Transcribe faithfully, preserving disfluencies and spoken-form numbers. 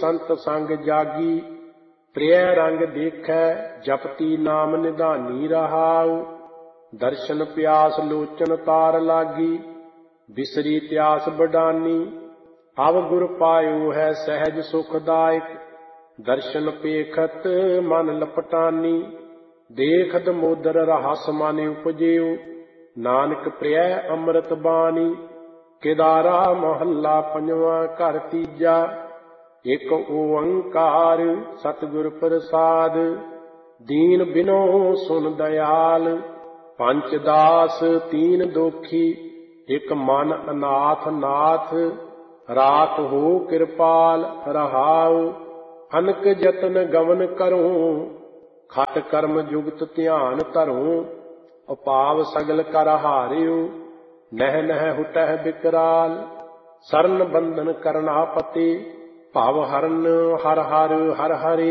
ਸੰਤ ਸੰਗ ਜਾਗੀ। ਪ੍ਰਿਯ ਰੰਗ ਦੇਖੈ ਜਪਤੀ ਨਾਮ ਨਿਧਾਨੀ ਰਹਾਉ। ਦਰਸ਼ਨ ਪਿਆਸ ਲੋਚਨ ਤਾਰ ਲਾਗੀ। ਬਿਸਰੀ ਤਿਆਸ ਬਡਾਨੀ। ਅਵ ਗੁਰ ਪਾਇਓ ਹੈ ਸਹਿਜ ਸੁਖਦਾਇਕ। ਦਰਸ਼ਨ ਪੇਖਤ ਮਨ ਲਪਟਾਨੀ। ਦੇਖਤ ਮੋਦਰ ਰਹਸ ਮਨ ਉਪਜਿਓ। ਨਾਨਕ ਪ੍ਰਿਯ ਅੰਮ੍ਰਿਤ ਬਾਣੀ। ਕੇਦਾਰਾ ਮਹੱਲਾ ਪੰਜਵਾਂ ਘਰ ਤੀਜਾ। ਇਕ ਓੰਕਾਰ ਸਤਿਗੁਰ ਪ੍ਰਸਾਦ। ਦੀਨ ਬਿਨੋ ਸੁਨ ਦਇਆਲ। ਪੰਚ ਦਾਸ ਤੀਨ ਦੋਖੀ। ਇਕ ਮਨ ਅਨਾਥ ਨਾਥ। ਰਾਖ ਹੋ ਕਿਰਪਾਲ ਰਹਾਉ। ਅਨਕ ਜਤਨ ਗਵਨ ਕਰੂੰ। ਖਟ ਕਰਮ ਜੁਗਤ ਧਿਆਨ ਧਰੂੰ। ਉਪਾਵ ਸਗਲ ਕਰ ਹਾਰਿਓ। ਨਹਿ ਨਹਿ ਹੁਟਹਿ ਬਿਕਰਾਲ। ਸਰਨ ਬੰਧਨ ਕਰਨਾ ਪਤੇ। ਭਵ ਹਰਨ ਹਰ ਹਰ ਹਰ ਹਰੇ।